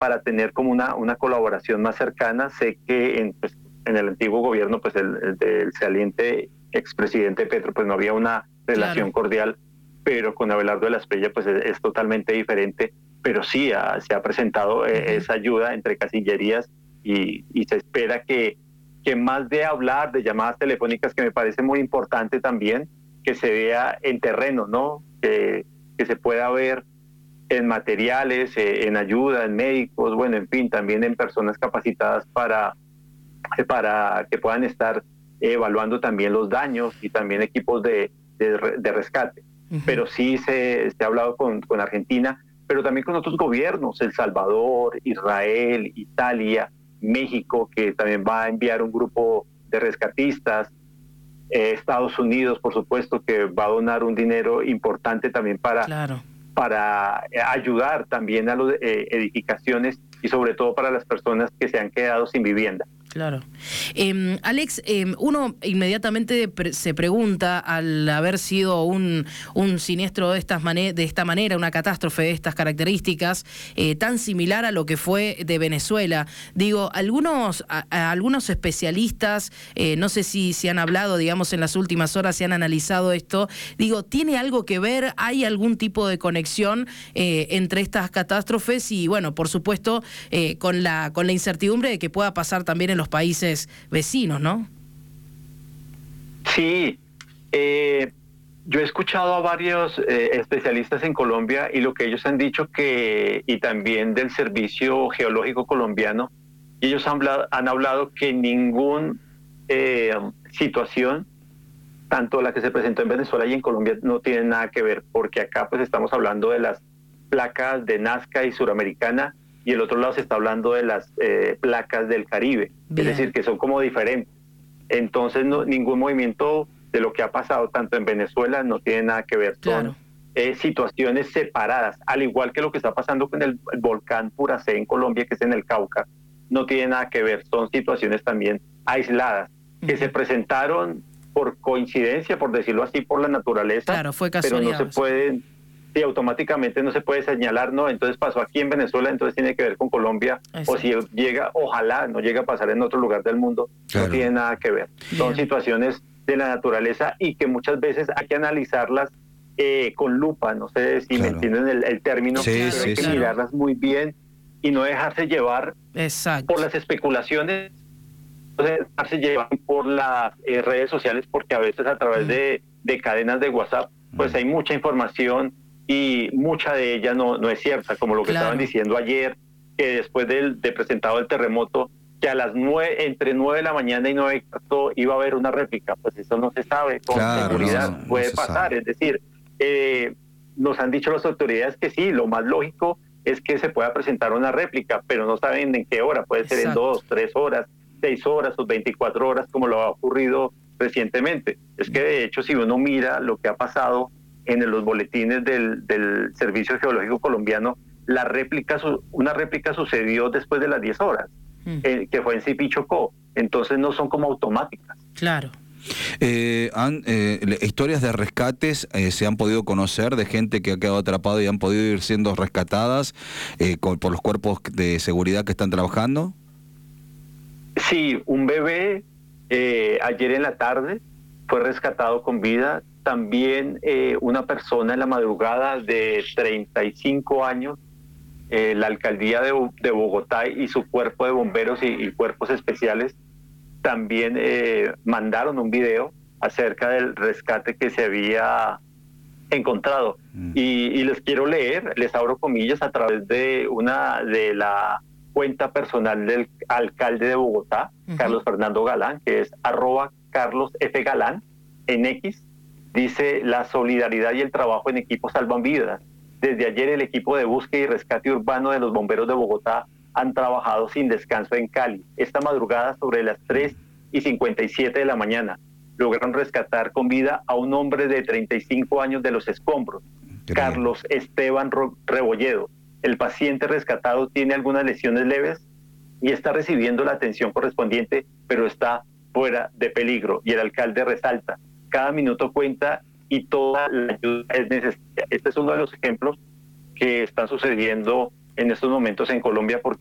para tener como una colaboración más cercana. Sé que en el antiguo gobierno, pues el del saliente expresidente Petro, pues no había una relación cordial, pero con Abelardo de la Espriella pues es totalmente diferente. Pero sí se ha presentado esa ayuda entre Cancillerías y se espera que más de hablar de llamadas telefónicas, que me parece muy importante también, que se vea en terreno, ¿no? Que se pueda ver en materiales, en ayuda, en médicos, bueno, en fin, también en personas capacitadas para que puedan estar evaluando también los daños, y también equipos de rescate. Pero sí se ha hablado con Argentina, pero también con otros gobiernos, El Salvador, Israel, Italia, México, que también va a enviar un grupo de rescatistas, Estados Unidos, por supuesto, que va a donar un dinero importante también para ayudar también a las edificaciones, y sobre todo para las personas que se han quedado sin vivienda. Claro. Alex, uno inmediatamente se pregunta, al haber sido un siniestro de esta manera, una catástrofe de estas características, tan similar a lo que fue de Venezuela, digo, algunos especialistas, no sé si han hablado, digamos, en las últimas horas, si han analizado esto, digo, ¿tiene algo que ver? ¿Hay algún tipo de conexión entre estas catástrofes? Y bueno, por supuesto, con la incertidumbre de que pueda pasar también en los países vecinos, ¿no? Sí, yo he escuchado a varios especialistas en Colombia, y lo que ellos han dicho y también del Servicio Geológico Colombiano, y ellos han hablado que ninguna situación, tanto la que se presentó en Venezuela y en Colombia, no tiene nada que ver, porque acá pues estamos hablando de las placas de Nazca y Suramericana, y el otro lado se está hablando de las placas del Caribe. Bien. Es decir, que son como diferentes. Entonces ningún movimiento de lo que ha pasado tanto en Venezuela no tiene nada que ver. Son situaciones separadas, al igual que lo que está pasando con el volcán Puracé en Colombia, que es en el Cauca, no tiene nada que ver. Son situaciones también aisladas, que se presentaron por coincidencia, por decirlo así, por la naturaleza. Claro, fue casualidad. Pero no se pueden... Sí, automáticamente no se puede señalar, no, entonces pasó aquí en Venezuela, entonces tiene que ver con Colombia. Exacto. O si llega, ojalá no llegue a pasar en otro lugar del mundo, claro, no tiene nada que ver. Bien. Son situaciones de la naturaleza, y que muchas veces hay que analizarlas con lupa, no sé si me entienden el término, pero hay que mirarlas muy bien y no dejarse llevar por las especulaciones, no dejarse llevar por las redes sociales, porque a veces a través de cadenas de WhatsApp, pues hay mucha información, y mucha de ella no es cierta, como lo que estaban diciendo ayer, que después de presentado el terremoto, que a las 9, entre 9 de la mañana y 9:15 iba a haber una réplica. Pues eso no se sabe con seguridad, puede pasar. Es decir, nos han dicho las autoridades que sí, lo más lógico es que se pueda presentar una réplica, pero no saben en qué hora, puede ser en 2, 3 horas, 6 horas o 24 horas, como lo ha ocurrido recientemente. Es que de hecho, si uno mira lo que ha pasado en los boletines del Servicio Geológico Colombiano, una réplica sucedió después de las 10 horas, que fue en Cipí, Chocó. Entonces no son como automáticas. Claro. Historias de rescates se han podido conocer de gente que ha quedado atrapado y han podido ir siendo rescatadas por los cuerpos de seguridad que están trabajando. Sí, un bebé ayer en la tarde fue rescatado con vida. También una persona en la madrugada de 35 años, la alcaldía de Bogotá y su cuerpo de bomberos y cuerpos especiales también mandaron un video acerca del rescate que se había encontrado. Y les quiero leer, les abro comillas, a través de la cuenta personal del alcalde de Bogotá, Carlos Fernando Galán, que es @CarlosFGalán en X. Dice: la solidaridad y el trabajo en equipo salvan vidas. Desde ayer el equipo de búsqueda y rescate urbano de los bomberos de Bogotá han trabajado sin descanso en Cali. Esta madrugada, sobre las 3:57 de la mañana, lograron rescatar con vida a un hombre de 35 años de los escombros, Carlos Esteban Rebolledo. El paciente rescatado tiene algunas lesiones leves y está recibiendo la atención correspondiente, pero está fuera de peligro. Y el alcalde resalta: cada minuto cuenta y toda la ayuda es necesaria. Este es uno de los ejemplos que están sucediendo en estos momentos en Colombia, porque